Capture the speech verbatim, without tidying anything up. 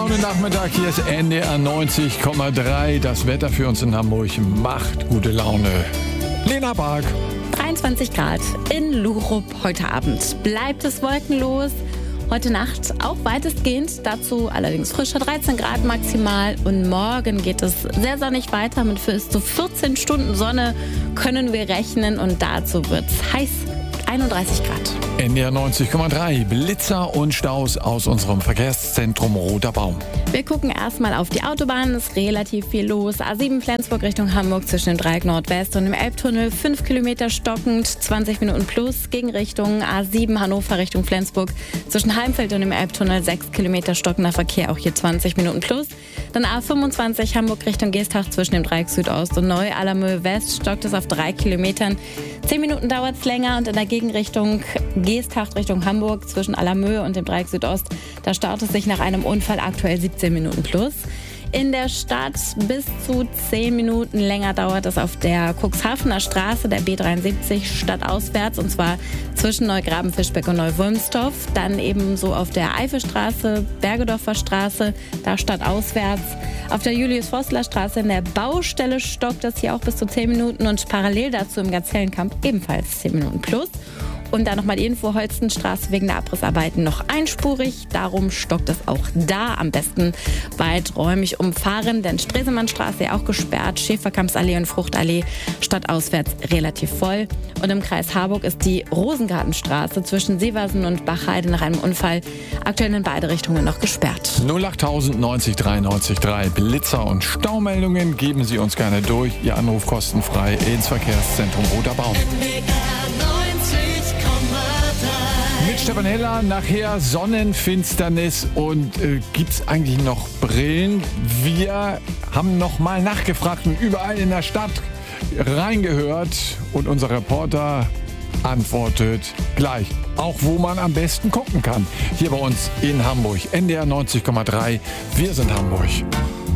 Laune Nachmittag, hier ist N D R neunzig Komma drei. Das Wetter für uns in Hamburg macht gute Laune. Lena Bark. dreiundzwanzig Grad in Lurup heute Abend. Bleibt es wolkenlos. Heute Nacht auch weitestgehend, dazu allerdings frischer, dreizehn Grad maximal. Und morgen geht es sehr sonnig weiter. Mit bis zu vierzehn Stunden Sonne können wir rechnen und dazu wird es heiß, einunddreißig Grad. N D R neunzig Komma drei, Blitzer und Staus aus unserem Verkehrszentrum Roter Baum. Wir gucken erstmal auf die Autobahn, es ist relativ viel los. A sieben Flensburg Richtung Hamburg zwischen dem Dreieck Nordwest und dem Elbtunnel, fünf Kilometer stockend, zwanzig Minuten plus. Gegenrichtung A sieben Hannover Richtung Flensburg zwischen Heimfeld und dem Elbtunnel, sechs Kilometer stockender Verkehr, auch hier zwanzig Minuten plus. Dann A fünfundzwanzig Hamburg Richtung Geesthacht zwischen dem Dreieck Südost und Neu-Allermöhe West stockt es auf drei Kilometern. zehn Minuten dauert es länger und in der Gegenrichtung Geesthacht Richtung Hamburg zwischen Allermöhe und dem Dreieck Südost, da staut es sich nach einem Unfall aktuell siebzehn Minuten plus. In der Stadt bis zu zehn Minuten länger dauert es auf der Cuxhavener Straße, der B dreiundsiebzig, stadtauswärts, und zwar zwischen Neugraben-Fischbeck und Neuwulmstorf. Dann ebenso auf der Eifelstraße, Bergedorfer Straße, da stadtauswärts. Auf der Julius-Forstler-Straße in der Baustelle stockt es hier auch bis zu zehn Minuten und parallel dazu im Gazellenkamp ebenfalls zehn Minuten plus. Und dann nochmal die Info, Holstenstraße wegen der Abrissarbeiten noch einspurig. Darum stockt es auch da. Am besten weiträumig umfahren, denn Stresemannstraße ja auch gesperrt. Schäferkampsallee und Fruchtallee stadtauswärts relativ voll. Und im Kreis Harburg ist die Rosengartenstraße zwischen Seversen und Bachheide nach einem Unfall aktuell in beide Richtungen noch gesperrt. null acht neunzig dreiundneunzig drei, Blitzer und Staumeldungen geben Sie uns gerne durch. Ihr Anruf kostenfrei ins Verkehrszentrum Roter Baum. Mit Stefan Heller, nachher Sonnenfinsternis und äh, gibt's eigentlich noch Brillen? Wir haben noch mal nachgefragt und überall in der Stadt reingehört und unser Reporter antwortet gleich. Auch wo man am besten gucken kann. Hier bei uns in Hamburg. N D R neunzig Komma drei. Wir sind Hamburg.